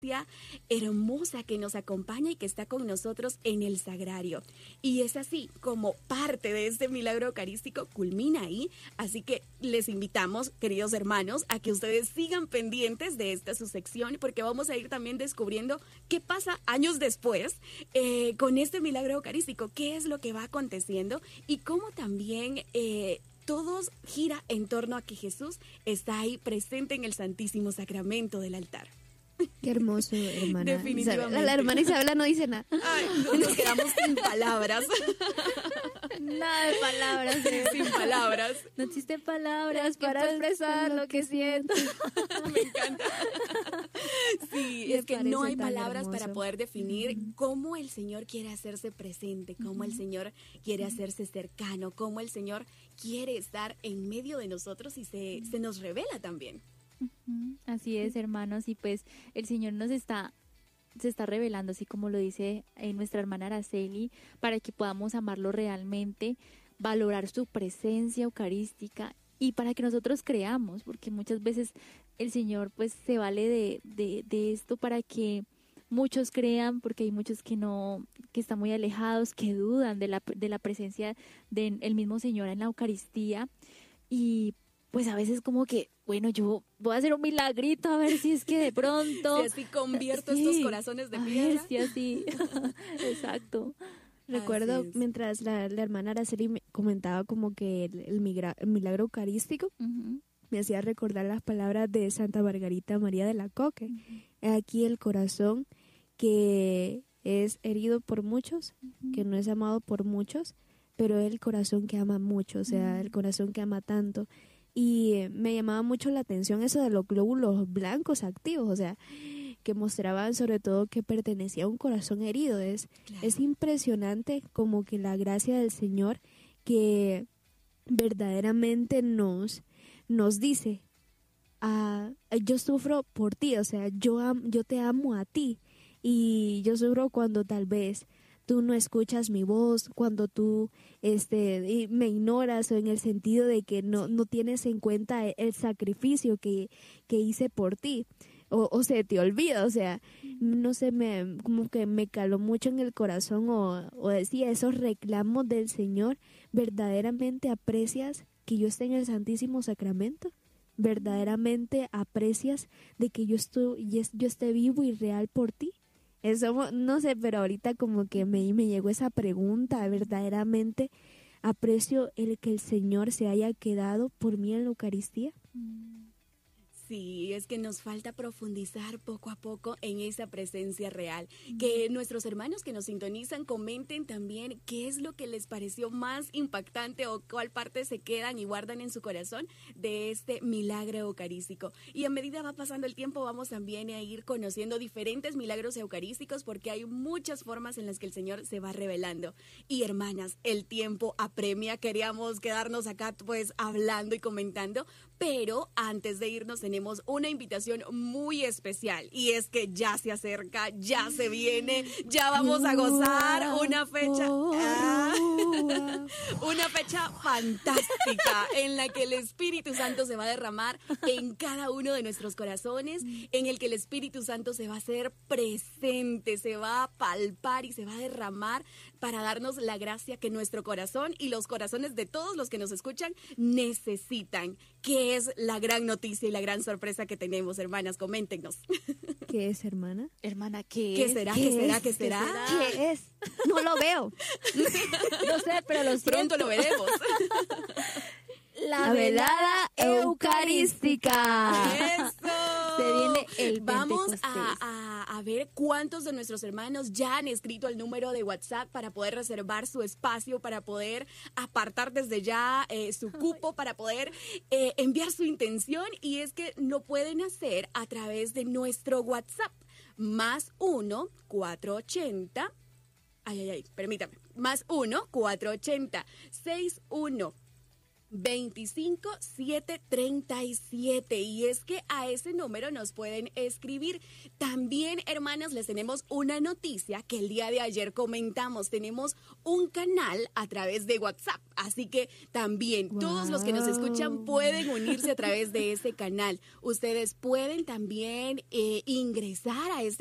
hermosa que nos acompaña y que está con nosotros en el sagrario. Y es así como parte de este milagro eucarístico culmina ahí. Así que les invitamos, queridos hermanos, a que ustedes sigan pendientes de esta su sección, porque vamos a ir también descubriendo qué pasa años después con este milagro eucarístico, qué es lo que va aconteciendo y cómo también todos gira en torno a que Jesús está ahí presente en el Santísimo Sacramento del altar. Qué hermoso, hermana. Definitivamente. La hermana Isabela no dice nada. Ay, nos quedamos sin palabras. Nada de palabras. Sin palabras. No existen palabras para expresar lo que siento. Me encanta. Sí, es que no hay palabras hermoso para poder definir cómo el Señor quiere hacerse presente, cómo el Señor quiere hacerse cercano, cómo el Señor quiere estar en medio de nosotros y se nos revela también. Así es, hermanos, y pues el Señor se está revelando, así como lo dice nuestra hermana Araceli, para que podamos amarlo realmente, valorar su presencia eucarística y para que nosotros creamos, porque muchas veces el Señor pues se vale de esto para que muchos crean, porque hay muchos que no, que están muy alejados, que dudan de la presencia del mismo Señor en la Eucaristía. Y pues a veces como que, bueno, yo voy a hacer un milagrito a ver si es que de pronto... Si así convierto estos corazones de piedra. Sí, así. Exacto. Recuerdo mientras la hermana Araceli me comentaba como que el milagro eucarístico, me hacía recordar las palabras de Santa Margarita María de la Coque. Aquí el corazón que es herido por muchos, que no es amado por muchos, pero es el corazón que ama mucho, o sea, el corazón que ama tanto. Y me llamaba mucho la atención eso de los glóbulos blancos activos, o sea, que mostraban sobre todo que pertenecía a un corazón herido. Es impresionante como que la gracia del Señor que verdaderamente nos dice, yo sufro por ti, o sea, yo te amo a ti y yo sufro cuando tal vez tú no escuchas mi voz, cuando tú me ignoras, o en el sentido de que no tienes en cuenta el sacrificio que hice por ti, o se te olvida, o sea, no sé, como que me caló mucho en el corazón, o decía, esos reclamos del Señor. ¿Verdaderamente aprecias que yo esté en el Santísimo Sacramento? ¿Verdaderamente aprecias de que yo esté vivo y real por ti? Eso, no sé, pero ahorita como que me llegó esa pregunta, ¿verdaderamente aprecio el que el Señor se haya quedado por mí en la Eucaristía? Sí, es que nos falta profundizar poco a poco en esa presencia real. Que nuestros hermanos que nos sintonizan comenten también qué es lo que les pareció más impactante o cuál parte se quedan y guardan en su corazón de este milagro eucarístico. Y a medida va pasando el tiempo vamos también a ir conociendo diferentes milagros eucarísticos, porque hay muchas formas en las que el Señor se va revelando. Y hermanas, el tiempo apremia, queríamos quedarnos acá pues hablando y comentando, pero antes de irnos tenemos una invitación muy especial, y es que ya se acerca, ya se viene, ya vamos a gozar una fecha, una fecha fantástica en la que el Espíritu Santo se va a derramar en cada uno de nuestros corazones, en el que el Espíritu Santo se va a hacer presente, se va a palpar y se va a derramar para darnos la gracia que nuestro corazón y los corazones de todos los que nos escuchan necesitan. ¿Qué es la gran noticia y la gran sorpresa que tenemos, hermanas? Coméntenos. ¿Qué es, hermana? Hermana, ¿qué ¿Qué es? será? ¿Qué ¿Qué será? es? ¿Qué será? ¿Qué es? No lo veo. No sé, pero lo siento. Pronto lo veremos. La velada eucarística. ¡Eso! Se viene el Vamos Pentecostés. a ver cuántos de nuestros hermanos ya han escrito el número de WhatsApp para poder reservar su espacio, para poder apartar desde ya su cupo, para poder enviar su intención. Y es que lo pueden hacer a través de nuestro WhatsApp, más 1-480. Permítame. Más 1-480-61 25737. Y es que a ese número nos pueden escribir. También, hermanas, les tenemos una noticia que el día de ayer comentamos. Tenemos un canal a través de WhatsApp. Así que también todos los que nos escuchan pueden unirse a través de ese canal. Ustedes pueden también ingresar a este